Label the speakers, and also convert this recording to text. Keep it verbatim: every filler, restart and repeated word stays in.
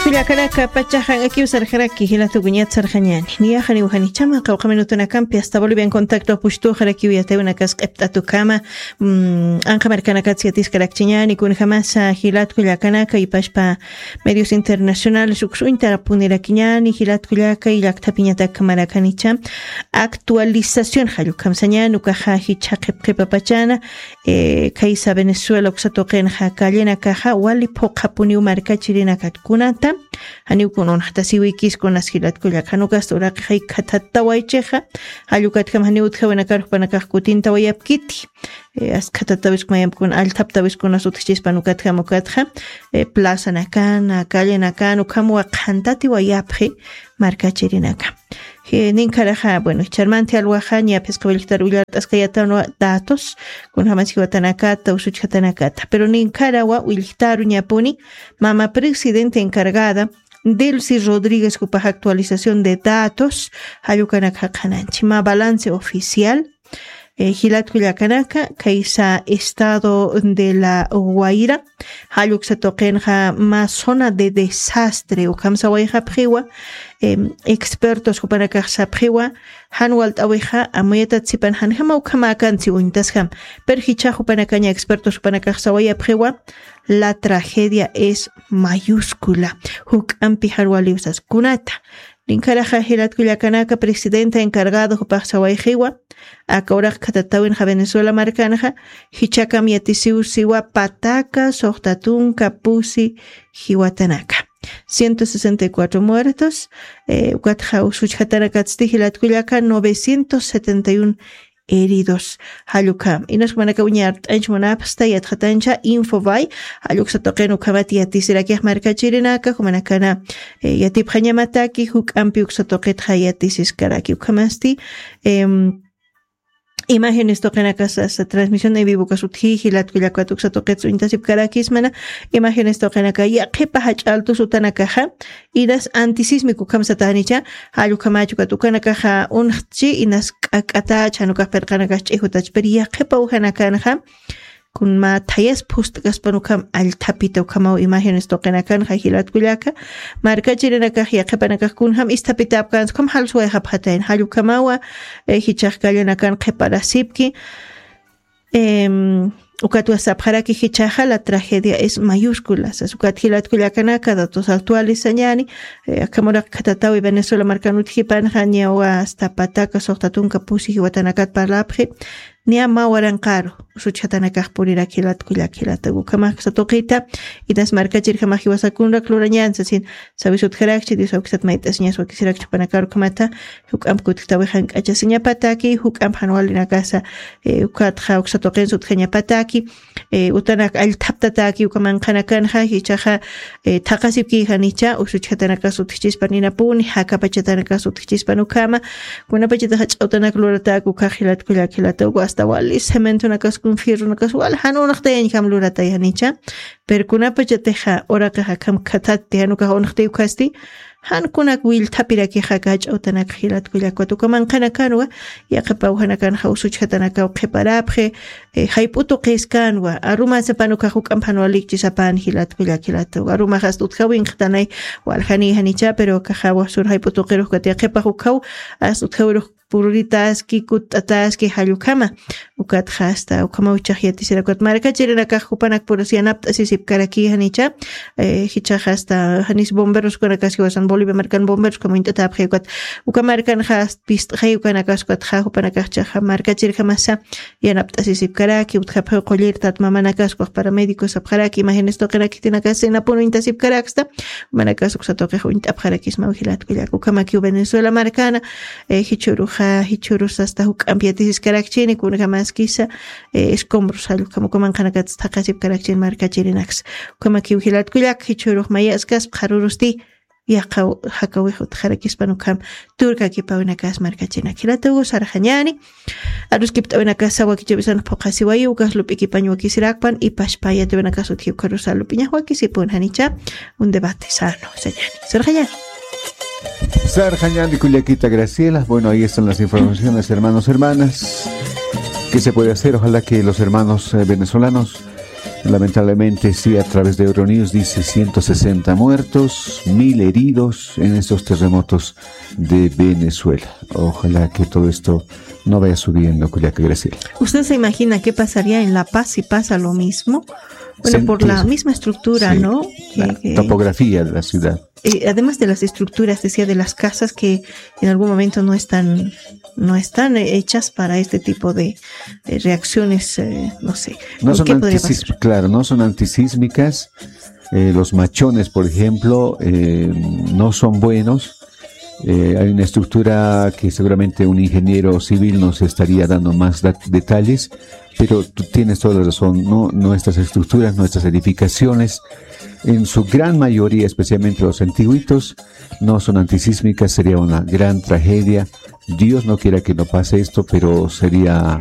Speaker 1: Kuyakanaka pachajan aquí usarjaraki hilatu guñat sarjañani. Ni ajani uhani chama qawqaminutuna campi hasta Bolivia en contacto pushtu jaraki uyate una casqepta tu cama. Anja marcanaka tsiatis karakchiñani kun jamasa hilat kuyakanaka y pashpa medios internacionales uksu interapunirakiñani hilat kuyaka y lakta piñata kamarakanicha. Actualización hayukam sañan ukaja hichaqep qepapachana eh kaisa Venezuela uksatoqen ha kallena kaja wali poqapuni markachirina katkunata. Hani kunon hasta siwikis con las gilat kuyacanucas uraq hay katatawaicheja hayukat kam hani utja wana karuk panakaj kutinta wayapkiti as katatawis mayam kun altaptawis kun asutchis panukat kamukatja plaza nakana calle nakana kamu qantati wayapje markachirinaka nin karaja bueno charmante alwaja ni apescoviltar ular askayatano datos kun hamasi watanakata usuchatanakata pero nin karawa wiltaru ñapuni mama presidente encargada Delcy Rodríguez cupa actualización de datos hayukanaka kananchi ma balance oficial Gilat Kuyakanaka, Kaisa Estado de la Guaira, Hayuk Satokenja, más zona de desastre, o Kamsa Waiha Priwa, expertos Kupanaka Sapriwa, Hanwalt Aweja, Amoyeta Tsipan Hanhama, Kamakansi Uintasham, Perhicha Kupanakaña, expertos Kupanaka Sawaya Priwa, la tragedia es mayúscula. Huk Ampi Harwaliusas Kunata. Linkaraja Hilat Kuyakanaka, presidenta encargado de Paxawaijiwa, Akauraj Katatawin Venezuela Marcanja, Hichakam Yatisiu Siwa Pataka, Sohtatun, Kapusi, Hiwatanaka. ciento sesenta y cuatro muertos, Ukatja Usuchatarakatsti Hilat Kuyaka, novecientos setenta y uno heridos. Halukam. Y nos van a cabuñar Anchmonapsta y Atjatancha Infovai, Haluxatoken Ukamati Yatisirakia Marca Chirinaka, Humanakana Yatip Hanyamataki, Huk Ampiuxatoket Hayatisis Karaki Ukamasti. Imágenes toquen a casa esta transmisión de vivo casutji hilat kuyakuatuk satoket su intasip karakismana imágenes toquen acá ya que pahach alto su tanakaja iras antisísmico kam satanicha halu kamachu katukan akaja unchi inas akata chanuka perkanaka chihutach peria que pauhan akanja kun ma tayas post gaspanukam al tapito kamau imágenes toquen acá hilat kuyaka marca chirenaka ya que panaka kunham istapitap kans kom hal suay haphatain halu kamawa hichak kallenakan qeparasipki em Ukatua Sapharaki Hichaja, la tragedia es mayúscula. Sukat Hilat Kuyakanaka, datos actuales Sañani, Akamora Katatau y Venezuela Marcanut Hipan, Haniawa, hasta Pataka, Sohtatun, Kapusi, Watanakat Parlapje, Nia Mawarankaro, Suchatanaka Purira Kilat Kuyakilat, Ukamak Satokita, y das Markachir Hamahiwasakunda, Clorañanza, sin Sabisut Harakchi, Disoxat Maitas, Nias, Wakisirak Panakar Kamata, Hukam Kutitawihan, Achasinya Pataki, Hukam Hanual in a casa, Ukat Hauxatoken Sutjanya Pataki, Utanak al Taptataki, Ukaman Kanakanja, Hichaja, Takasipki Hanicha, Usuchatanaka Sutichis Paninapun, Hakapachatanaka Sutichis Panukama, Kunapachita Hach Otanak Luratak, Ukahilat Kuyakilat, hasta wali cemento na kas kun fierro na kas wal hanu nakhte en kam lurata yanicha per kuna pachateja ora ka kam khatat te hanu ka onkhte ukasti han kunak wil tapira ki khakach otanak khilat kuyakwatu kaman kana kanwa ya qapa hana kan khausu chatana ka qeparaphe hayputo qeskanwa aruma sapanu ka hukam panwalik chi sapan hilat kuyakilat aruma khastut khawin khtanai wal hani hanicha pero ka khawa sur hayputo qero ka te qepa hukaw astut khawro pururitas ki kutatas ki halukama ukat hasta ukama uchahiati sirakat marka chirena ka hupanak porosianap asisip karaki hanicha hicha hasta hanis bomberos con akas wasan Bolivia marcan bomberos como intenta abjekat ukamarkan hast pist khayukan akas kat hupanak cha marka chirkamasa yanap asisip karaki utkaphe qolir tat mamanakas ko paramédicos abjaraki imágenes toqeraki tinakas en apono intasip karaksta manakas uksatoke huint abjarakis mawhilat kuyak ukamaki Venezuela marcana hichuru hichurus hasta huk ampiatis karakchini kun kamaskisa escombros halu como coman kanakat takasip karakchin marka chirinax como ki uhilat kuyak hichurus mayaskas kharurusti yaqa hakawihut kharakis panukam turka ki pawinakas marka china kilatu sarjanyani arus kiptawinakas sawaki chebisan phaqasi wayu kas lupiki pañuaki sirakpan y pashpaya tewinakas uthiu karusal lupiña wakisipun hanicha un debate sano señani sarjanyani
Speaker 2: Sarjañán de Culiaquita Graciela. Bueno, ahí están las informaciones, hermanos, hermanas. ¿Qué se puede hacer? Ojalá que los hermanos eh, venezolanos Lamentablemente, sí, a través de Euronews dice ciento sesenta muertos, mil heridos en estos terremotos de Venezuela. Ojalá que todo esto no vaya subiendo, Culiaca Graciela.
Speaker 1: ¿Usted se imagina qué pasaría en La Paz si pasa lo mismo? Bueno,
Speaker 2: Sentir,
Speaker 1: por la misma estructura,
Speaker 2: sí,
Speaker 1: ¿no?
Speaker 2: La
Speaker 1: Que, que,
Speaker 2: topografía de la ciudad.
Speaker 1: Eh, además de las estructuras, decía, de las casas que en algún momento no están, no están hechas para este tipo de, de reacciones, eh, no sé.
Speaker 2: No son
Speaker 1: ¿Qué podría pasar?
Speaker 2: antisís- claro, no son antisísmicas. Eh, los machones, por ejemplo, eh, no son buenos. Eh, hay una estructura que seguramente un ingeniero civil nos estaría dando más da- detalles, pero tú tienes toda la razón, ¿no? Nuestras estructuras, nuestras edificaciones, en su gran mayoría, especialmente los antiguitos, no son antisísmicas. Sería una gran tragedia. Dios no quiera que no pase esto, pero sería